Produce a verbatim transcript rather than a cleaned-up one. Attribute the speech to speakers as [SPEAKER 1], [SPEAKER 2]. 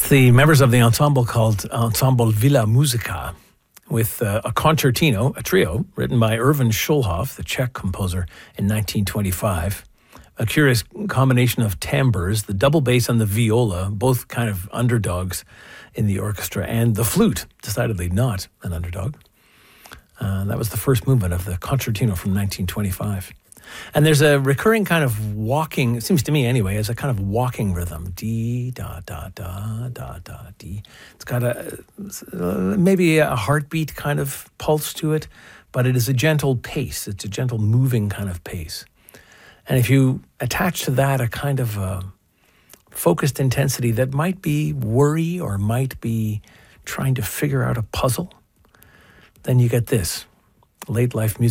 [SPEAKER 1] It's the members of the ensemble called Ensemble Villa Musica, with uh, a concertino, a trio, written by Erwin Schulhoff, the Czech composer, in nineteen twenty-five. A curious combination of timbres, the double bass and the viola, both kind of underdogs in the orchestra, and the flute, decidedly not an underdog. Uh, that was the first movement of the concertino from nineteen twenty-five. And there's a recurring kind of walking, it seems to me anyway, as a kind of walking rhythm. Dee, da, da, da, da, da, dee. It's got a, uh, maybe a heartbeat kind of pulse to it, but it is a gentle pace. It's a gentle moving kind of pace. And if you attach to that a kind of a focused intensity that might be worry or might be trying to figure out a puzzle, then you get this, late life music.